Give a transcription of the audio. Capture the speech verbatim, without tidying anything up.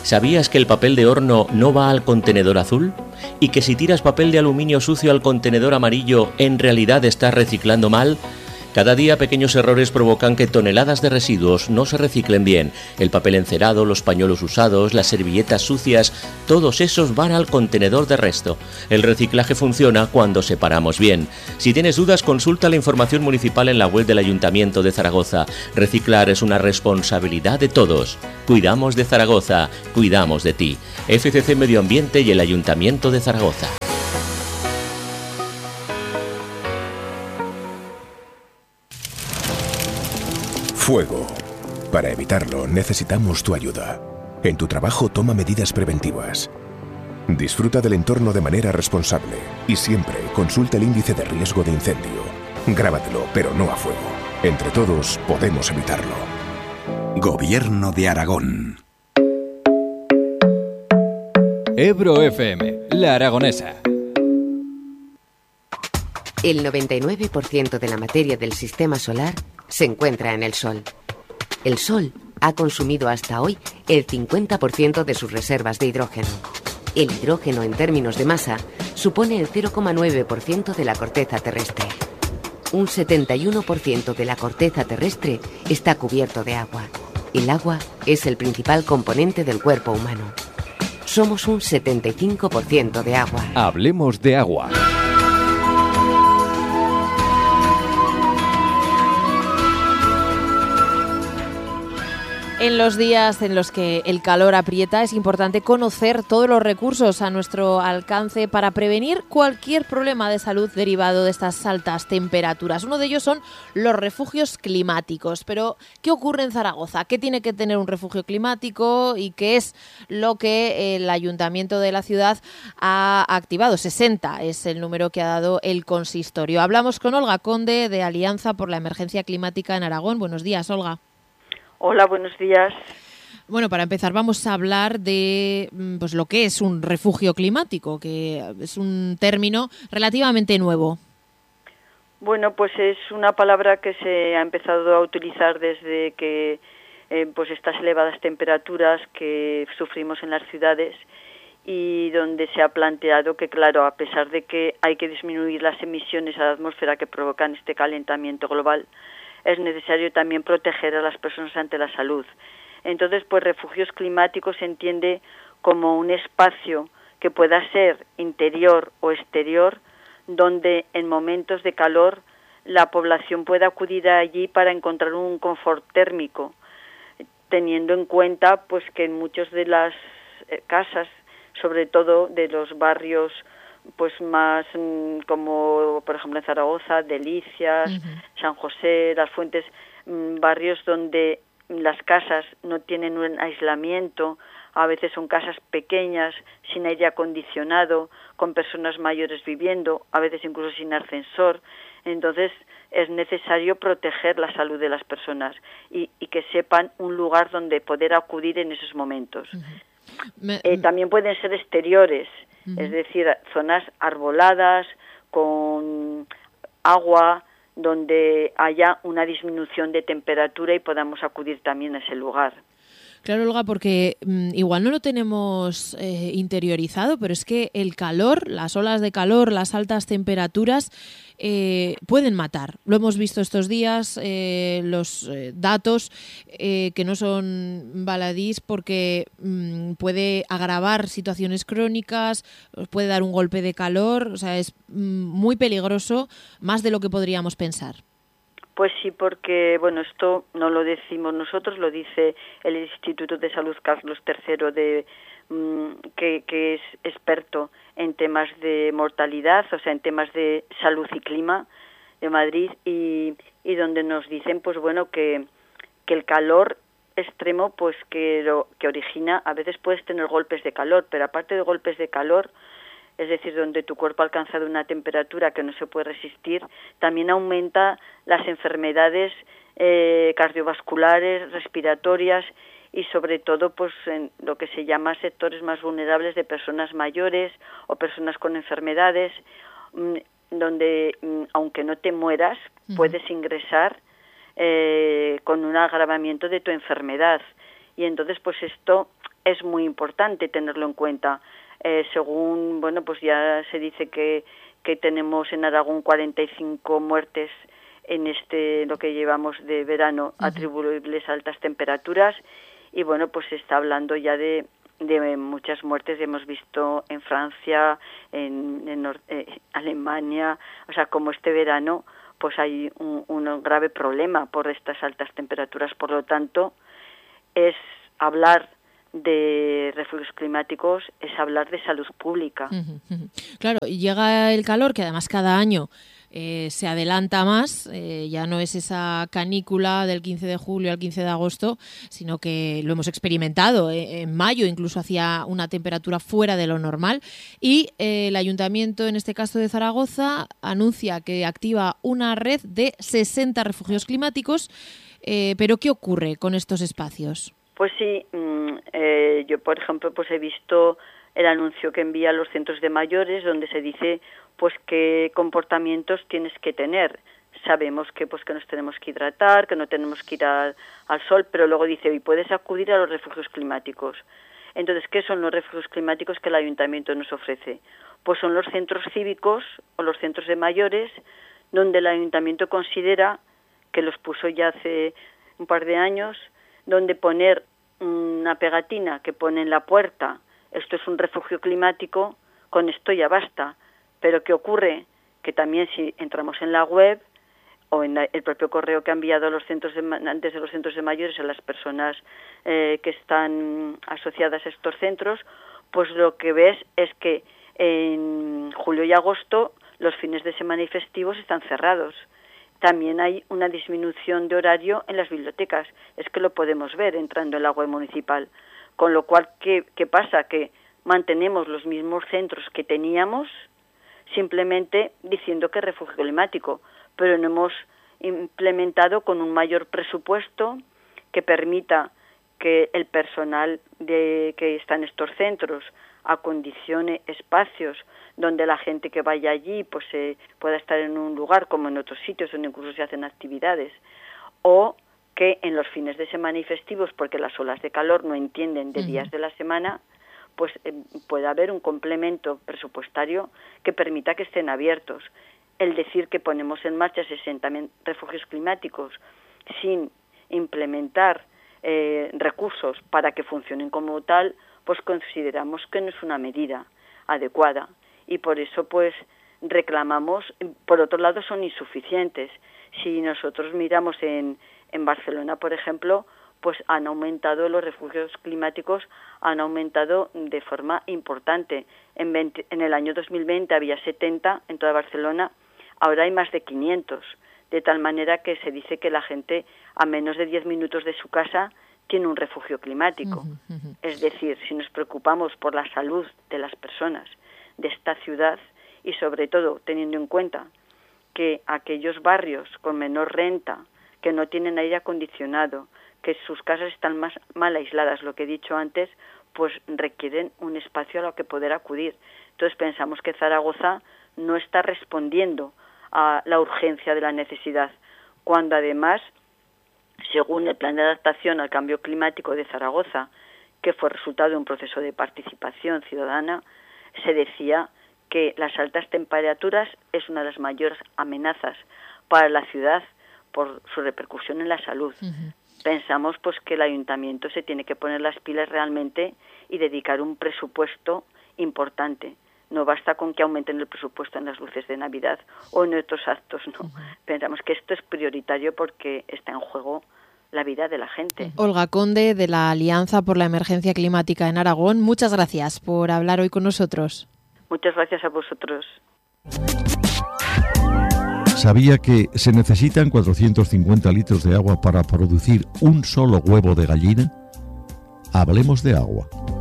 ¿Sabías que el papel de horno no va al contenedor azul? ¿Y que si tiras papel de aluminio sucio al contenedor amarillo, en realidad estás reciclando mal? Cada día pequeños errores provocan que toneladas de residuos no se reciclen bien. El papel encerado, los pañuelos usados, las servilletas sucias, todos esos van al contenedor de resto. El reciclaje funciona cuando separamos bien. Si tienes dudas, consulta la información municipal en la web del Ayuntamiento de Zaragoza. Reciclar es una responsabilidad de todos. Cuidamos de Zaragoza, cuidamos de ti. F C C Medio Ambiente y el Ayuntamiento de Zaragoza. Fuego. Para evitarlo, necesitamos tu ayuda. En tu trabajo, toma medidas preventivas. Disfruta del entorno de manera responsable y siempre consulta el índice de riesgo de incendio. Grábatelo, pero no a fuego. Entre todos, podemos evitarlo. Gobierno de Aragón. Ebro F M, La Aragonesa. El noventa y nueve por ciento de la materia del sistema solar se encuentra en el Sol. El Sol ha consumido hasta hoy el cincuenta por ciento de sus reservas de hidrógeno. El hidrógeno, en términos de masa, supone el cero coma nueve por ciento de la corteza terrestre. Un setenta y uno por ciento de la corteza terrestre está cubierto de agua. El agua es el principal componente del cuerpo humano. Somos un setenta y cinco por ciento de agua. Hablemos de agua. En los días en los que el calor aprieta es importante conocer todos los recursos a nuestro alcance para prevenir cualquier problema de salud derivado de estas altas temperaturas. Uno de ellos son los refugios climáticos. Pero, ¿qué ocurre en Zaragoza? ¿Qué tiene que tener un refugio climático y qué es lo que el Ayuntamiento de la ciudad ha activado? sesenta es el número que ha dado el consistorio. Hablamos con Olga Conde, de Alianza por la Emergencia Climática en Aragón. Buenos días, Olga. Hola, buenos días. Bueno, para empezar vamos a hablar de pues lo que es un refugio climático, que es un término relativamente nuevo. Bueno, pues es una palabra que se ha empezado a utilizar desde que eh, pues estas elevadas temperaturas que sufrimos en las ciudades, y donde se ha planteado que, claro, a pesar de que hay que disminuir las emisiones a la atmósfera que provocan este calentamiento global, es necesario también proteger a las personas ante la salud. Entonces, pues refugios climáticos se entiende como un espacio que pueda ser interior o exterior, donde en momentos de calor la población pueda acudir allí para encontrar un confort térmico, teniendo en cuenta pues que en muchas de las eh, casas, sobre todo de los barrios pues más mmm, como por ejemplo en Zaragoza, Delicias, uh-huh. San José, Las Fuentes, mmm, barrios donde las casas no tienen un aislamiento, a veces son casas pequeñas, sin aire acondicionado, con personas mayores viviendo, a veces incluso sin ascensor. Entonces es necesario proteger la salud de las personas y, y que sepan un lugar donde poder acudir en esos momentos. Uh-huh. Me... Eh, también pueden ser exteriores, uh-huh. es decir, zonas arboladas, con agua, donde haya una disminución de temperatura y podamos acudir también a ese lugar. Claro, Olga, porque mmm, igual no lo tenemos eh, interiorizado, pero es que el calor, las olas de calor, las altas temperaturas eh, pueden matar. Lo hemos visto estos días, eh, los eh, datos eh, que no son baladís, porque mmm, puede agravar situaciones crónicas, puede dar un golpe de calor, o sea, es mmm, muy peligroso, más de lo que podríamos pensar. Pues sí, porque, bueno, esto no lo decimos nosotros, lo dice el Instituto de Salud Carlos tercero, de, mmm, que, que es experto en temas de mortalidad, o sea, en temas de salud y clima de Madrid, y, y donde nos dicen, pues bueno, que, que el calor extremo, pues que lo que origina, a veces puedes tener golpes de calor, pero aparte de golpes de calor, es decir, donde tu cuerpo ha alcanzado una temperatura que no se puede resistir, también aumenta las enfermedades eh, cardiovasculares, respiratorias y sobre todo pues en lo que se llama sectores más vulnerables de personas mayores o personas con enfermedades, mmm, donde mmm, aunque no te mueras, uh-huh. puedes ingresar eh, con un agravamiento de tu enfermedad. Y entonces pues esto es muy importante tenerlo en cuenta. Eh, según, bueno, pues ya se dice que, que tenemos en Aragón cuarenta y cinco muertes en este lo que llevamos de verano, uh-huh. atribuibles a altas temperaturas, y bueno, pues se está hablando ya de, de muchas muertes. Hemos visto en Francia, en, en eh, Alemania, o sea, como este verano, pues hay un, un grave problema por estas altas temperaturas. Por lo tanto, es hablar de refugios climáticos, es hablar de salud pública. Uh-huh, uh-huh. Claro, y llega el calor, que además cada año eh, se adelanta más, eh, ya no es esa canícula del quince de julio al quince de agosto, sino que lo hemos experimentado. Eh, en mayo incluso hacía una temperatura fuera de lo normal, y eh, el Ayuntamiento, en este caso de Zaragoza, anuncia que activa una red de sesenta refugios climáticos. Eh, ¿Pero qué ocurre con estos espacios? Pues sí, eh, yo por ejemplo pues he visto el anuncio que envía a los centros de mayores, donde se dice pues qué comportamientos tienes que tener. Sabemos que pues que nos tenemos que hidratar, que no tenemos que ir al, al sol, pero luego dice, hoy puedes acudir a los refugios climáticos. Entonces, ¿qué son los refugios climáticos que el Ayuntamiento nos ofrece? Pues son los centros cívicos o los centros de mayores, donde el Ayuntamiento considera, que los puso ya hace un par de años, donde poner una pegatina que pone en la puerta, esto es un refugio climático, con esto ya basta. Pero ¿qué ocurre? Que también si entramos en la web o en la, el propio correo que ha enviado a los centros de, desde los centros de mayores a las personas eh, que están asociadas a estos centros, pues lo que ves es que en julio y agosto los fines de semana y festivos están cerrados. También hay una disminución de horario en las bibliotecas. Es que lo podemos ver entrando en la web municipal. Con lo cual, ¿qué, qué pasa? Que mantenemos los mismos centros que teníamos, simplemente diciendo que es refugio climático, pero no hemos implementado con un mayor presupuesto que permita que el personal de, que está en estos centros acondicione espacios donde la gente que vaya allí pues eh, pueda estar en un lugar como en otros sitios donde incluso se hacen actividades, o que en los fines de semana y festivos, porque las olas de calor no entienden de uh-huh. días de la semana, pues eh, pueda haber un complemento presupuestario que permita que estén abiertos. El decir que ponemos en marcha sesenta refugios climáticos sin implementar eh, recursos para que funcionen como tal, pues consideramos que no es una medida adecuada, y por eso pues reclamamos. Por otro lado, son insuficientes. Si nosotros miramos en, en Barcelona, por ejemplo, pues han aumentado los refugios climáticos, han aumentado de forma importante. En, veinte, en el año dos mil veinte había setenta en toda Barcelona, ahora hay más de quinientos, de tal manera que se dice que la gente a menos de diez minutos de su casa tiene un refugio climático. Uh-huh, uh-huh. Es decir, si nos preocupamos por la salud de las personas de esta ciudad, y sobre todo teniendo en cuenta que aquellos barrios con menor renta, que no tienen aire acondicionado, que sus casas están más mal aisladas, lo que he dicho antes, pues requieren un espacio a lo que poder acudir. Entonces pensamos que Zaragoza no está respondiendo a la urgencia de la necesidad, cuando además, según el Plan de Adaptación al Cambio Climático de Zaragoza, que fue resultado de un proceso de participación ciudadana, se decía que las altas temperaturas es una de las mayores amenazas para la ciudad por su repercusión en la salud. Uh-huh. Pensamos pues que el Ayuntamiento se tiene que poner las pilas realmente y dedicar un presupuesto importante. No basta con que aumenten el presupuesto en las luces de Navidad o en otros actos, no. Uh-huh. Pensamos que esto es prioritario porque está en juego la vida de la gente. Olga Conde, de la Alianza por la Emergencia Climática en Aragón, muchas gracias por hablar hoy con nosotros. Muchas gracias a vosotros. ¿Sabía que se necesitan cuatrocientos cincuenta litros de agua para producir un solo huevo de gallina? Hablemos de agua.